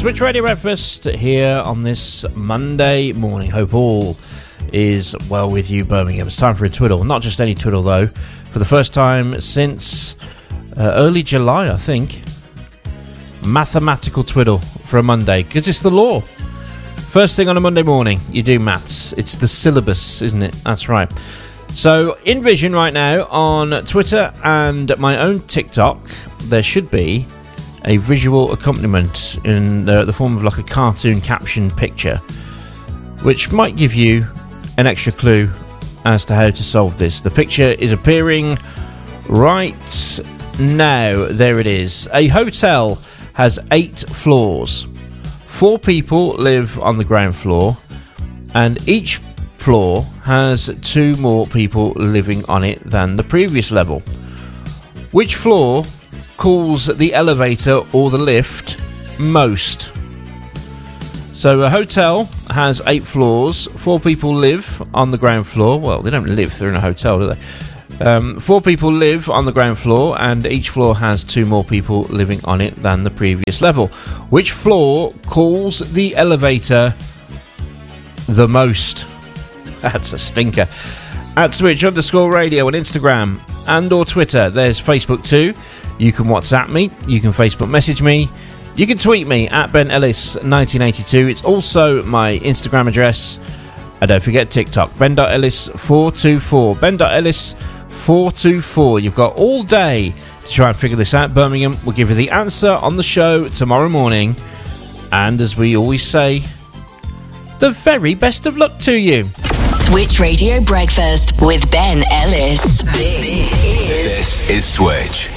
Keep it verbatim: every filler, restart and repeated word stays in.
Switch Radio Breakfast here on this Monday morning. Hope all is well with you, Birmingham. It's time for a twiddle. Not just any twiddle, though. For the first time since uh, early July, I think. Mathematical twiddle for a Monday, because it's the law. First thing on a Monday morning, you do maths. It's the syllabus, isn't it? That's right. So, in vision right now on Twitter and my own TikTok, there should be a visual accompaniment in uh, the form of like a cartoon caption picture, which might give you an extra clue as to how to solve this. The picture is appearing right now. There it is. A hotel has eight floors. Four people live on the ground floor, and each floor has two more people living on it than the previous level. Which floor calls the elevator or the lift most? So a hotel has eight floors. Four people live on the ground floor. Well, they don't live, they're in a hotel, do they? Um, four people live on the ground floor, and each floor has two more people living on it than the previous level. Which floor calls the elevator the most? That's a stinker. At Switch underscore radio on Instagram and or Twitter. There's Facebook too. You can WhatsApp me, you can Facebook message me, you can tweet me at Ben Ellis nineteen eighty-two. It's also my Instagram address. And don't forget TikTok, Ben dot Ellis four two four. Ben dot Ellis four two four. You've got all day to try and figure this out. Birmingham will give you the answer on the show tomorrow morning. And as we always say, the very best of luck to you. Switch Radio Breakfast with Ben Ellis. This is Switch.